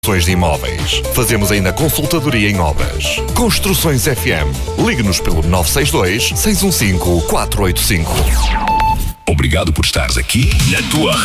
de imóveis. Fazemos ainda consultadoria em obras. Construções FM. Ligue-nos pelo 962 615 485. Obrigado por estares aqui na tua